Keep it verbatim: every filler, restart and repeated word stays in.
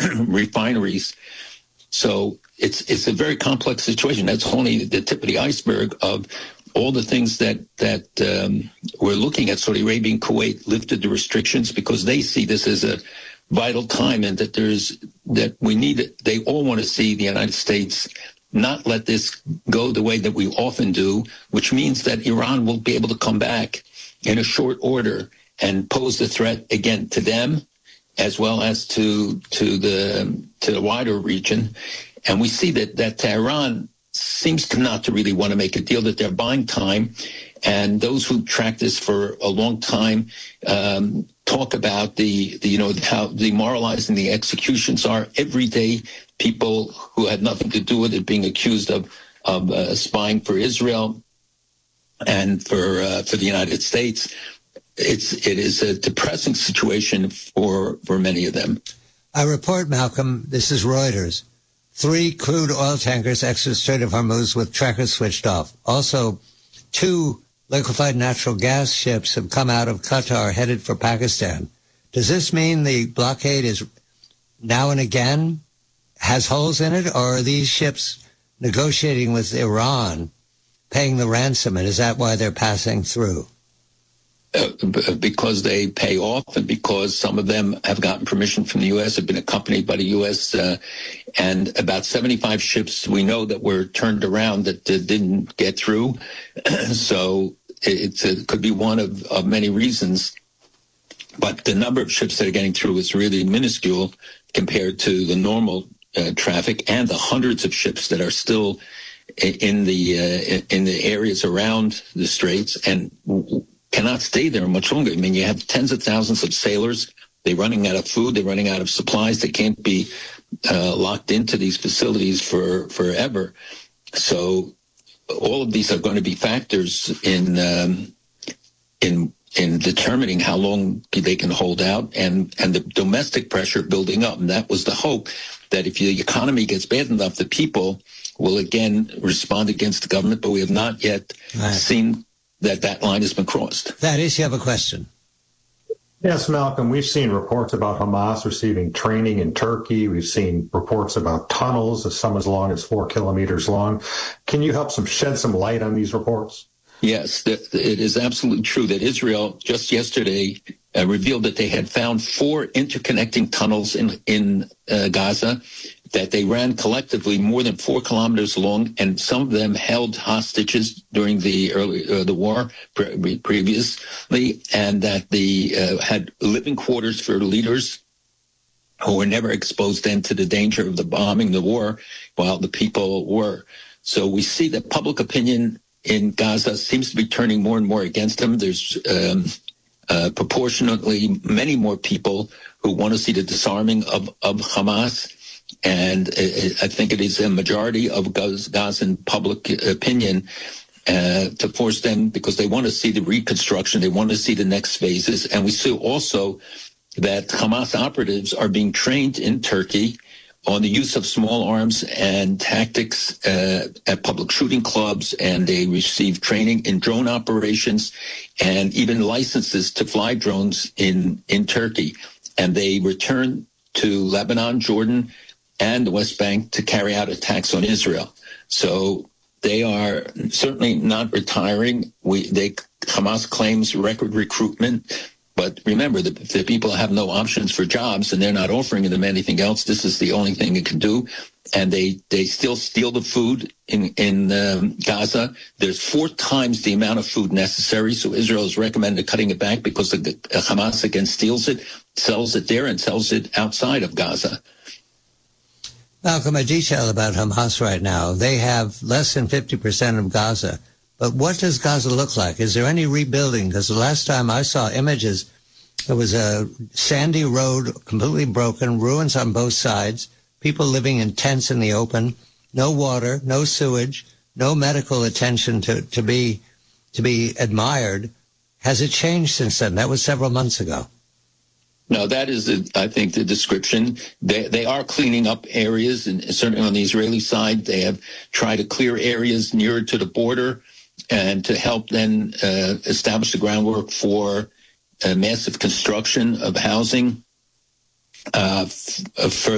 refineries. So it's it's a very complex situation. That's only the tip of the iceberg of all the things that that um, we're looking at. Saudi Arabia and Kuwait lifted the restrictions because they see this as a vital time, and that there's that we need it. They all want to see the United States not let this go the way that we often do, which means that Iran will be able to come back in a short order and pose the threat again to them, as well as to to the to the wider region. And we see that that Tehran seems to not to really want to make a deal, that they're buying time. And those who track this for a long time um, talk about the, the, you know, how demoralizing the executions are. Every day, people who had nothing to do with it being accused of of uh, spying for Israel and for uh, for the United States. It's it is a depressing situation for for many of them. I report, Malcolm, this is Reuters. Three crude oil tankers exit Strait of Hormuz with trackers switched off. Also, two liquefied natural gas ships have come out of Qatar headed for Pakistan. Does this mean the blockade is now and again has holes in it, or are these ships negotiating with Iran, paying the ransom, and is that why they're passing through? Uh, because they pay off, and because some of them have gotten permission from the U S, have been accompanied by the U S, uh, and about seventy-five ships we know that were turned around that uh, didn't get through. So it's, it could be one of, of many reasons. But the number of ships that are getting through is really minuscule compared to the normal uh, traffic, and the hundreds of ships that are still in the uh, in the areas around the straits and cannot stay there much longer. I mean, you have tens of thousands of sailors. They're running out of food. They're running out of supplies. They can't be uh, locked into these facilities for forever. So all of these are going to be factors in um, in in determining how long they can hold out, and, and the domestic pressure building up. And that was the hope, that if the economy gets bad enough, the people will again respond against the government. But we have not yet right. seen that that line has been crossed. Thaddeus, you have a question. Yes, Malcolm, we've seen reports about Hamas receiving training in Turkey. We've seen reports about tunnels, some as long as four kilometers long. Can you help some shed some light on these reports? Yes, it is absolutely true that Israel just yesterday uh, revealed that they had found four interconnecting tunnels in, in uh, Gaza, that they ran collectively more than four kilometers long, and some of them held hostages during the early uh, the war pre- previously, and that the uh, had living quarters for leaders who were never exposed then to the danger of the bombing, the war, while the people were. So we see that public opinion in Gaza seems to be turning more and more against them. There's um, uh, proportionately many more people who want to see the disarming of, of Hamas. And I think it is a majority of Gazan public opinion uh, to force them, because they want to see the reconstruction. They want to see the next phases. And we see also that Hamas operatives are being trained in Turkey on the use of small arms and tactics uh, at public shooting clubs, and they receive training in drone operations and even licenses to fly drones in, in Turkey. And they return to Lebanon, Jordan, and the West Bank to carry out attacks on Israel. So they are certainly not retiring. We, they, Hamas claims record recruitment. But remember, the, the people have no options for jobs, and they're not offering them anything else. This is the only thing they can do. And they, they still steal the food in, in um, Gaza. There's four times the amount of food necessary. So Israel has recommended cutting it back, because the, uh, Hamas again steals it, sells it there, and sells it outside of Gaza. Malcolm, a detail about Hamas right now. They have less than fifty percent of Gaza. But what does Gaza look like? Is there any rebuilding? Because the last time I saw images, there was a sandy road, completely broken, ruins on both sides, people living in tents in the open, no water, no sewage, no medical attention to, to be to be admired. Has it changed since then? That was several months ago. No, that is, I think, the description. They, they are cleaning up areas, and certainly on the Israeli side, they have tried to clear areas nearer to the border and to help then uh, establish the groundwork for a massive construction of housing uh, f- for